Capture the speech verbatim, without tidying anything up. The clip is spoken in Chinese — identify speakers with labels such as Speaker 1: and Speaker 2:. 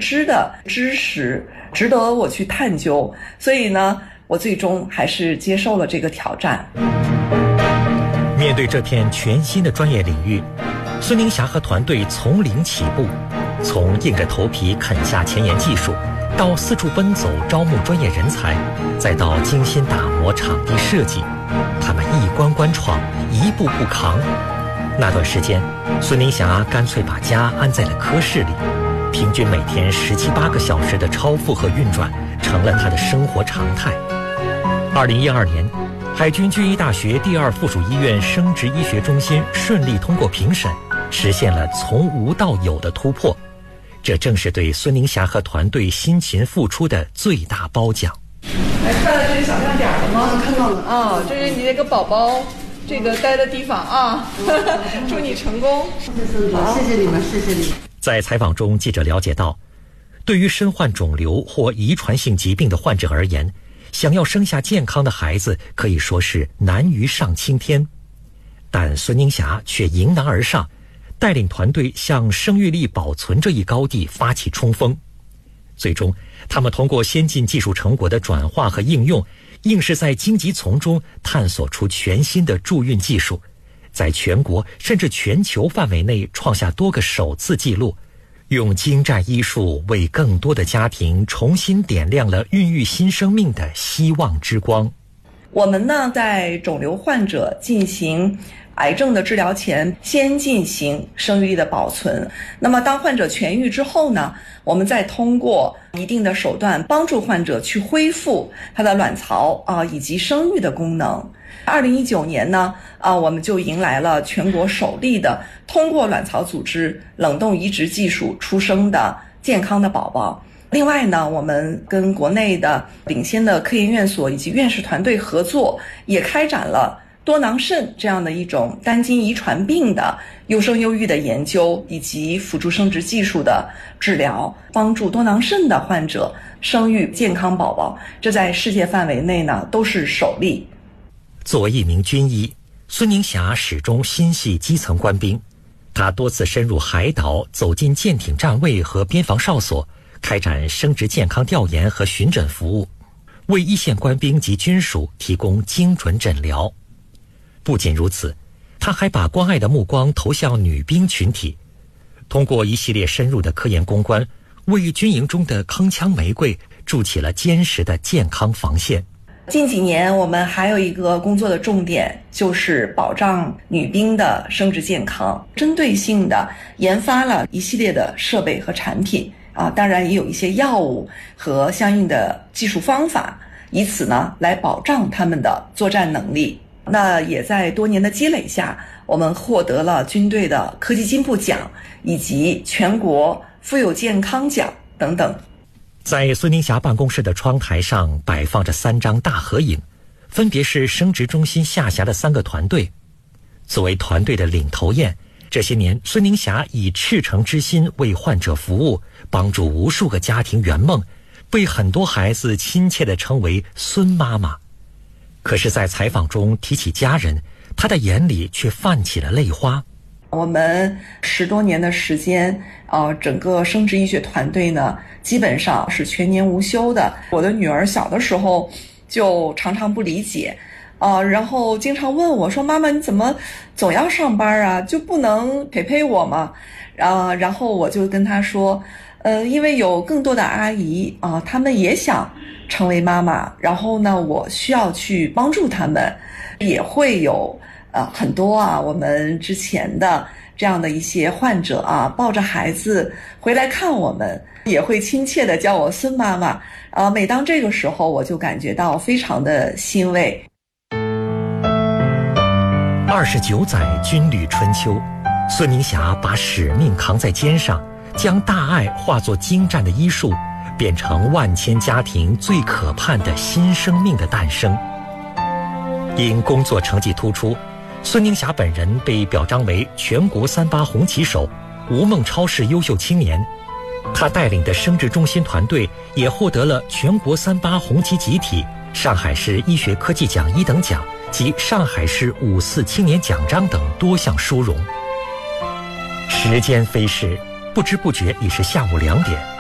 Speaker 1: 知的知识值得我去探究，所以呢，我最终还是接受了这个挑战。
Speaker 2: 面对这片全新的专业领域，孙宁霞和团队从零起步，从硬着头皮啃下前沿技术，到四处奔走招募专业人才，再到精心打磨场地设计，他们一关关闯，一步步扛。那段时间，孙宁霞干脆把家安在了科室里，平均每天十七八个小时的超负荷运转成了她的生活常态。二零一二年，海军军医大学第二附属医院生殖医学中心顺利通过评审，实现了从无到有的突破。这正是对孙宁霞和团队辛勤付出的最大褒奖。
Speaker 1: 来，看到这个小亮点了吗？看到了啊，这是你那个宝宝这个待的地方啊，祝你成功。
Speaker 3: 谢谢你们，谢谢你们。
Speaker 2: 在采访中，记者了解到，对于身患肿瘤或遗传性疾病的患者而言，想要生下健康的孩子可以说是难于上青天，但孙宁霞却迎难而上，带领团队向生育力保存这一高地发起冲锋。最终，他们通过先进技术成果的转化和应用，硬是在荆棘丛中探索出全新的助孕技术，在全国甚至全球范围内创下多个首次纪录，用精湛医术为更多的家庭重新点亮了孕育新生命的希望之光。
Speaker 1: 我们呢，在肿瘤患者进行癌症的治疗前，先进行生育力的保存。那么当患者痊愈之后呢，我们再通过一定的手段帮助患者去恢复他的卵巢啊以及生育的功能。二零一九年呢，啊，我们就迎来了全国首例的通过卵巢组织冷冻移植技术出生的健康的宝宝。另外呢，我们跟国内的领先的科研院所以及院士团队合作，也开展了多囊肾这样的一种单基因遗传病的优生优育的研究，以及辅助生殖技术的治疗，帮助多囊肾的患者生育健康宝宝。这在世界范围内呢都是首例。
Speaker 2: 作为一名军医，孙宁霞始终心系基层官兵，她多次深入海岛，走进舰艇站位和边防哨所，开展生殖健康调研和巡诊服务，为一线官兵及军属提供精准诊疗。不仅如此，他还把关爱的目光投向女兵群体，通过一系列深入的科研攻关，为军营中的铿锵玫瑰筑起了坚实的健康防线。
Speaker 1: 近几年我们还有一个工作的重点，就是保障女兵的生殖健康，针对性的研发了一系列的设备和产品啊，当然也有一些药物和相应的技术方法，以此呢来保障他们的作战能力。那也在多年的积累下，我们获得了军队的科技进步奖以及全国妇幼健康奖等等。
Speaker 2: 在孙宁霞办公室的窗台上摆放着三张大合影，分别是生殖中心下辖的三个团队。作为团队的领头雁，这些年孙宁霞以赤诚之心为患者服务，帮助无数个家庭圆梦，被很多孩子亲切地称为孙妈妈。可是在采访中提起家人，她的眼里却泛起了泪花。
Speaker 1: 我们十多年的时间，呃，整个生殖医学团队呢，基本上是全年无休的。我的女儿小的时候就常常不理解，啊、呃，然后经常问我说：“妈妈，你怎么总要上班啊？就不能陪陪我吗？”啊、呃，然后我就跟她说，呃，因为有更多的阿姨啊、呃，她们也想成为妈妈，然后呢，我需要去帮助她们，也会有。呃，很多啊，我们之前的这样的一些患者啊，抱着孩子回来看我们，也会亲切地叫我孙妈妈。呃，每当这个时候，我就感觉到非常的欣慰。
Speaker 2: 二十九载军旅春秋，孙宁霞把使命扛在肩上，将大爱化作精湛的医术，变成万千家庭最可盼的新生命的诞生。因工作成绩突出，孙宁霞本人被表彰为全国三八红旗手、吴孟超市优秀青年。他带领的生殖中心团队也获得了全国三八红旗集体、上海市医学科技奖一等奖及上海市五四青年奖章等多项殊荣。时间飞逝，不知不觉已是下午两点。